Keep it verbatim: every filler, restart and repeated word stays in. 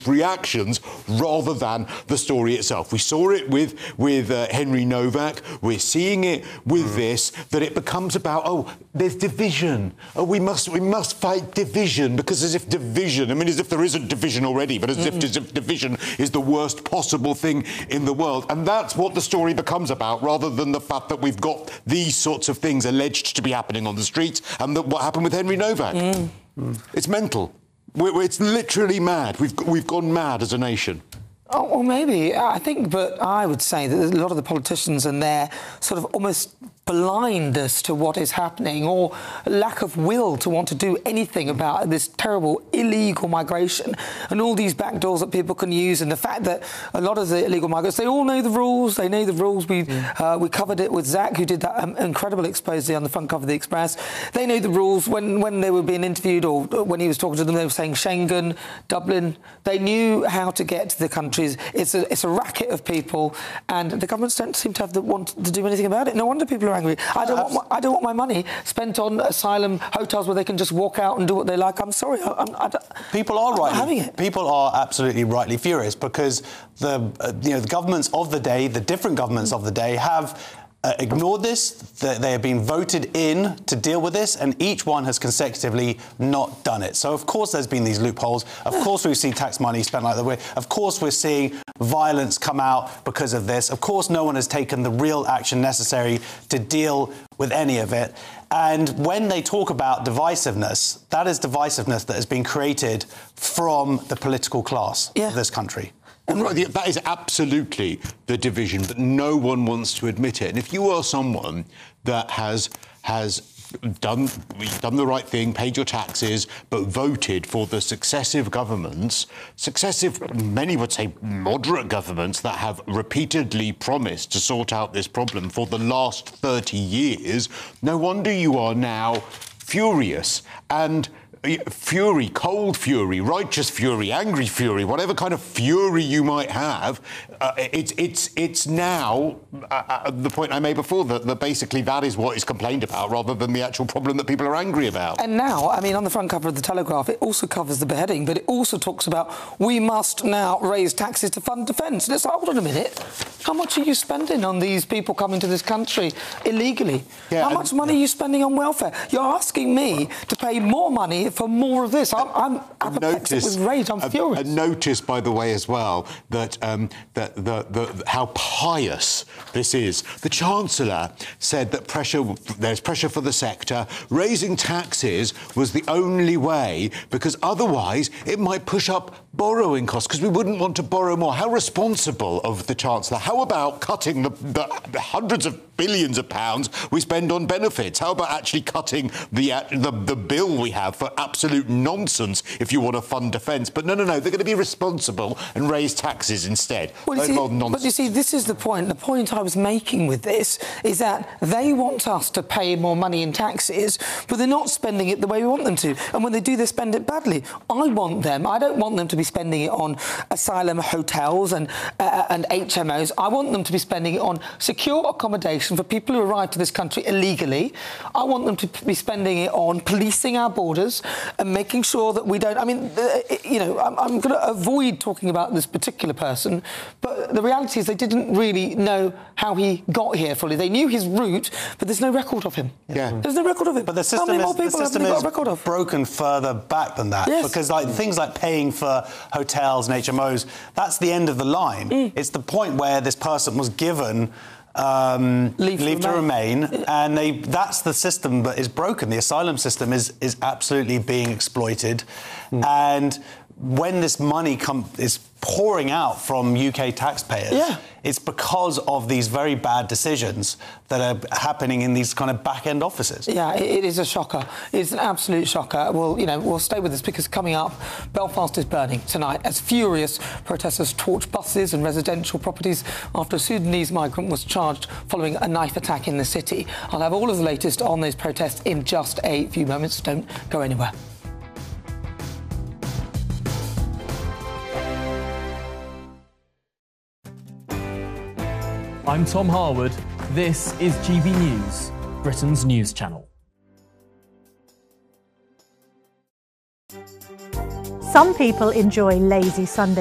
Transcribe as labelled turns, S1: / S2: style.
S1: reactions rather than the story itself. We saw it with with uh, Henry Novak. We're seeing it with mm. this, that it becomes about, oh, there's division. Oh, we must we must fight division, because as if division, I mean, as if there isn't division already, but as, mm. if, as if division is the worst possible thing in the world. And that's what the story becomes about, rather than the fact that we've got these sorts of things alleged to be happening on the streets, and that what happened with Henry Novak. Mm. Mm. It's mental. We're, it's literally mad. We've we've gone mad as a nation.
S2: Oh, well, maybe. I think, but I would say that a lot of the politicians and their sort of almost blindness to what is happening, or lack of will to want to do anything about this terrible illegal migration and all these back doors that people can use, and the fact that a lot of the illegal migrants, they all know the rules. They know the rules. We yeah. uh, we covered it with Zach, who did that um, incredible expose on the front cover of the Express. They know the rules. When when they were being interviewed, or when he was talking to them, they were saying Schengen, Dublin. They knew how to get to the countries. It's a it's a racket of people, and the governments don't seem to have the want to do anything about it. No wonder people are angry. I don't want my, I don't want my money spent on asylum hotels where they can just walk out and do what they like. I'm sorry. I, I'm, I don't,
S3: people are
S2: I'm
S3: rightly,
S2: having it.
S3: People are absolutely rightly furious, because the uh, you know the governments of the day, the different governments of the day, have Uh, ignored this. They have been voted in to deal with this, and each one has consecutively not done it. So, of course, there's been these loopholes. Of course, we've seen tax money spent like that way. Of course, we're seeing violence come out because of this. Of course, no one has taken the real action necessary to deal with any of it. And when they talk about divisiveness, that is divisiveness that has been created from the political class yeah. of this country.
S1: Right, that is absolutely the division, but no one wants to admit it. And if you are someone that has has done done the right thing, paid your taxes, but voted for the successive governments, successive, many would say moderate governments, that have repeatedly promised to sort out this problem for the last thirty years, no wonder you are now furious. And fury, cold fury, righteous fury, angry fury, whatever kind of fury you might have, uh, it's it's it's now uh, uh, the point I made before, that, that basically that is what is complained about, rather than the actual problem that people are angry about.
S2: And now, I mean, on the front cover of the Telegraph, it also covers the beheading, but it also talks about we must now raise taxes to fund defence. And it's like, hold on a minute, how much are you spending on these people coming to this country illegally? Yeah, how much money yeah. are you spending on welfare? You're asking me to pay more money for more of this. I'm, I'm apoplectic with rage. I'm
S1: a,
S2: furious.
S1: A notice, by the way, as well, that um, that the, the how pious this is. The Chancellor said that pressure, there's pressure for the sector. Raising taxes was the only way, because otherwise it might push up borrowing costs, because we wouldn't want to borrow more. How responsible of the Chancellor. How about cutting the, the, the hundreds of billions of pounds we spend on benefits? How about actually cutting the, uh, the the bill we have for absolute nonsense if you want to fund defence? But no, no, no, they're going to be responsible and raise taxes instead.
S2: Well, you see, but you see, this is the point. The point I was making with this is that they want us to pay more money in taxes, but they're not spending it the way we want them to. And when they do, they spend it badly. I want them, I don't want them to be spending it on asylum hotels and, uh, and H M Os. I want them to be spending it on secure accommodation for people who arrive to this country illegally. I want them to be spending it on policing our borders and making sure that we don't... I mean, uh, you know, I'm, I'm going to avoid talking about this particular person, but the reality is they didn't really know how he got here fully. They knew his route, but there's no record of him.
S1: Yeah.
S2: There's no record of him.
S3: But the system
S2: how many
S3: is,
S2: more people
S3: the system
S2: have they
S3: is
S2: got a record of?
S3: broken further back than that.
S2: Yes.
S3: Because like things like paying for hotels and H M Os, that's the end of the line. Mm. It's the point where this person was given Um, leave, leave to remain, remain yeah. and they, that's the system that is broken. The asylum system is is absolutely being exploited, mm. and when this money come, is pouring out from U K taxpayers,
S2: yeah.
S3: it's because of these very bad decisions that are happening in these kind of back-end offices.
S2: Yeah, it, it is a shocker. It's an absolute shocker. Well, you know, we'll stay with this because coming up, Belfast is burning tonight as furious protesters torch buses and residential properties after a Sudanese migrant was charged following a knife attack in the city. I'll have all of the latest on those protests in just a few moments. Don't go anywhere.
S4: I'm Tom Harwood. This is G B News, Britain's news channel.
S5: Some people enjoy lazy Sunday